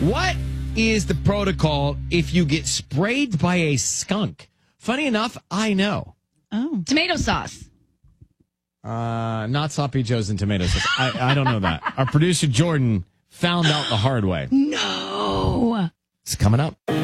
What is the protocol if you get sprayed by a skunk? Funny enough, I know. Oh. Tomato sauce. Not sloppy joes and tomato sauce. I don't know that. Our producer Jordan found out the hard way. No. It's coming up.